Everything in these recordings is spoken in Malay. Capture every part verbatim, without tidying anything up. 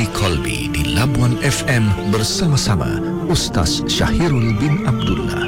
Li Qalbi di Labuan F M bersama-sama Ustaz Syahirul bin Abdullah.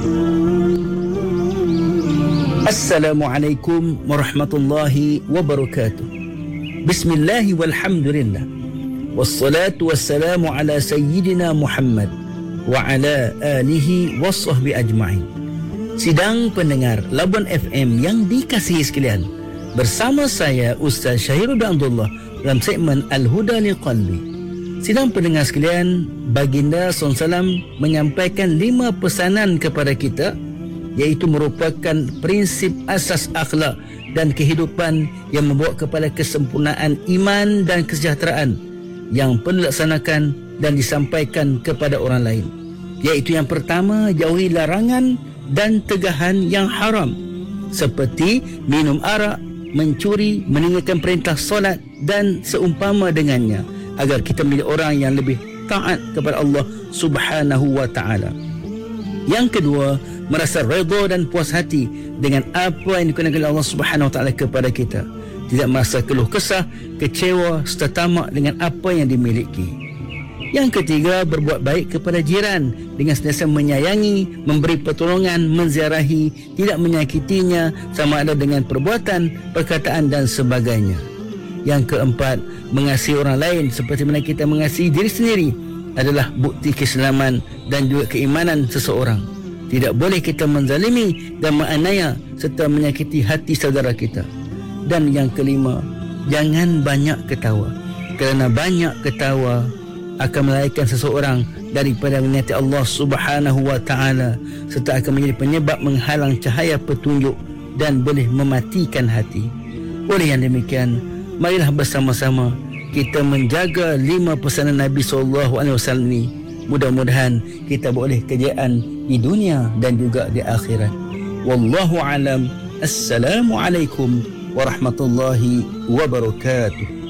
Assalamualaikum warahmatullahi wabarakatuh. Bismillahi walhamdulillah. Wassalatu wassalamu ala sayyidina Muhammad wa ala alihi wassahbi ajma'in. Sidang pendengar Labuan F M yang dikasihi sekalian, bersama saya Ustaz Syahirul bin Abdullah dalam segmen Al-Huda Li Qalbi. Sidang pendengar sekalian, Baginda sallallahu alaihi wasallam menyampaikan lima pesanan kepada kita, iaitu merupakan prinsip asas akhlak dan kehidupan yang membawa kepada kesempurnaan iman dan kesejahteraan yang perlu dilaksanakan dan disampaikan kepada orang lain. Iaitu yang pertama, jauhi larangan dan tegahan yang haram, seperti minum arak, mencuri, meninggalkan perintah solat dan seumpama dengannya, agar kita menjadi orang yang lebih taat kepada Allah Subhanahu wa ta'ala. Yang kedua, merasa redha dan puas hati dengan apa yang dikurniakan oleh Allah Subhanahu wa ta'ala kepada kita. Tidak merasa keluh kesah, kecewa serta tamak dengan apa yang dimiliki. Yang ketiga, berbuat baik kepada jiran dengan sentiasa menyayangi, memberi pertolongan, menziarahi, tidak menyakitinya sama ada dengan perbuatan, perkataan dan sebagainya. Yang keempat, mengasihi orang lain seperti mana kita mengasihi diri sendiri adalah bukti keislaman dan juga keimanan seseorang. Tidak boleh kita menzalimi dan menganiaya serta menyakiti hati saudara kita. Dan yang kelima, jangan banyak ketawa, kerana banyak ketawa akan melarikan seseorang daripada menyati Allah Subhanahu wa ta'ala, serta akan menjadi penyebab menghalang cahaya petunjuk dan boleh mematikan hati. Oleh yang demikian, marilah bersama-sama kita menjaga lima pesanan Nabi sallallahu alaihi wasallam ini. Mudah-mudahan kita boleh kejayaan di dunia dan juga di akhirat. Wallahu alam. Assalamualaikum warahmatullahi wabarakatuh.